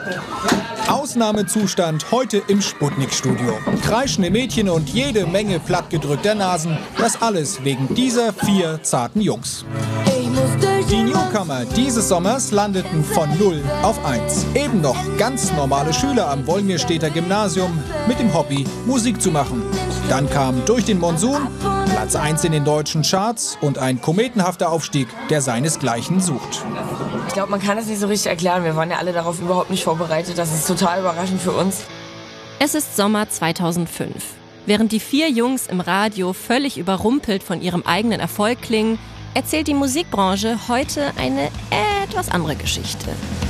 Ausnahmezustand heute im Sputnik-Studio. Kreischende Mädchen und jede Menge plattgedrückter Nasen. Das alles wegen dieser 4 zarten Jungs. Die Newcomer dieses Sommers landeten von 0 auf 1. Eben noch ganz normale Schüler am Wolmirstädter Gymnasium mit dem Hobby, Musik zu machen. Dann kam durch den Monsun Platz 1 in den deutschen Charts und ein kometenhafter Aufstieg, der seinesgleichen sucht. Ich glaube, man kann das nicht so richtig erklären. Wir waren ja alle darauf überhaupt nicht vorbereitet. Das ist total überraschend für uns. Es ist Sommer 2005. Während die 4 Jungs im Radio völlig überrumpelt von ihrem eigenen Erfolg klingen, erzählt die Musikbranche heute eine etwas andere Geschichte.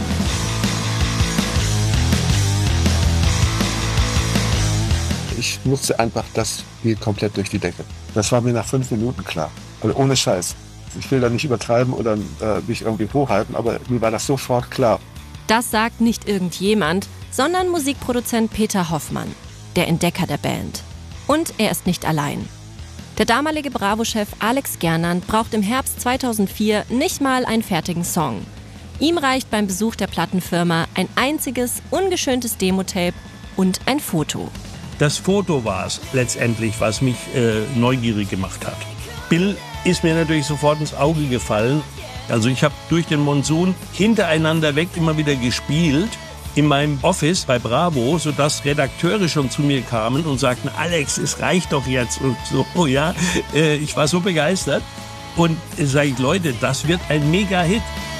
Ich wusste einfach, das geht komplett durch die Decke. Das war mir nach 5 Minuten klar. Also ohne Scheiß. Ich will da nicht übertreiben oder mich irgendwie hochhalten, aber mir war das sofort klar. Das sagt nicht irgendjemand, sondern Musikproduzent Peter Hoffmann, der Entdecker der Band. Und er ist nicht allein. Der damalige Bravo-Chef Alex Gernand braucht im Herbst 2004 nicht mal einen fertigen Song. Ihm reicht beim Besuch der Plattenfirma ein einziges, ungeschöntes Demo-Tape und ein Foto. Das Foto war es letztendlich, was mich neugierig gemacht hat. Bill ist mir natürlich sofort ins Auge gefallen. Also ich habe durch den Monsun hintereinander weg immer wieder gespielt in meinem Office bei Bravo, sodass Redakteure schon zu mir kamen und sagten, Alex, es reicht doch jetzt und so, ja. Ich war so begeistert und sage ich, Leute, das wird ein Mega-Hit.